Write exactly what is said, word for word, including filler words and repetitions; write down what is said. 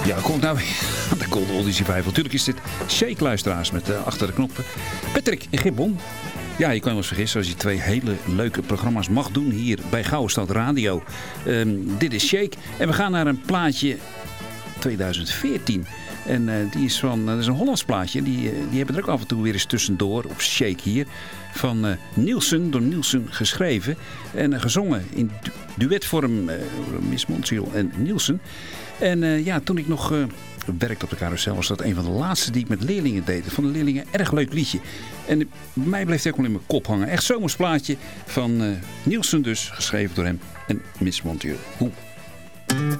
Ja, kom nou weer aan de Golden Oldies vijf. Natuurlijk is dit Shake luisteraars met uh, achter de knoppen Patrick en Gibbon. Ja, je kan je wel eens vergissen als je twee hele leuke programma's mag doen hier bij Gouden Stad Radio. Um, dit is Shake en we gaan naar een plaatje twintig veertien. En uh, die is van, uh, dat is een Hollands plaatje. Die, uh, die hebben er ook af en toe weer eens tussendoor op Shake hier. Van uh, Nielsen, door Nielsen geschreven. En uh, gezongen in du- duetvorm uh, Miss Montreal en Nielsen. En uh, ja, toen ik nog uh, werkte op de carousel was dat een van de laatste die ik met leerlingen deed. Van de leerlingen erg leuk liedje. En uh, bij mij bleef het ook wel in mijn kop hangen. Echt zomers plaatje van uh, Nielsen dus, geschreven door hem en Miss Montreal. Hoe?